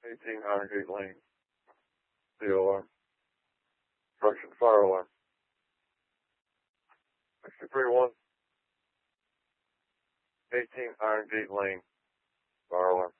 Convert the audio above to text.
18 Iron Gate Lane. Steel alarm. Construction fire alarm. 63-1. 18 Iron Gate Lane. Fire alarm.